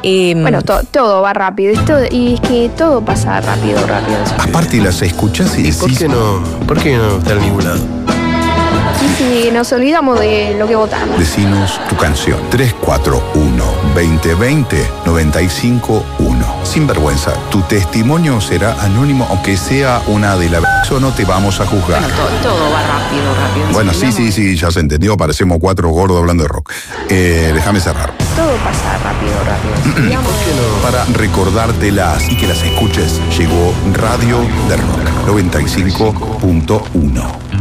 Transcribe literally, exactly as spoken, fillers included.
Eh, Bueno, to- todo va rápido. Y, todo- y es que todo pasa rápido, rápido. Aparte las escuchas y ¿Y por decís, qué no? ¿Por qué no está en ningún lado? Y si nos olvidamos de lo que votamos. decinos tu canción. tres cuatro uno, veinte veinte, noventa y cinco uno. Sin vergüenza, tu testimonio será anónimo, aunque sea una de la... Eso no te vamos a juzgar. bueno, to- todo va rápido, rápido. Bueno, sí, sí, sí, ya se entendió. Parecemos cuatro gordos hablando de rock. Eh, déjame cerrar. Todo pasa rápido, rápido. Digamos, Para recordártelas y que las escuches, llegó Radio de Rock noventa y cinco punto uno.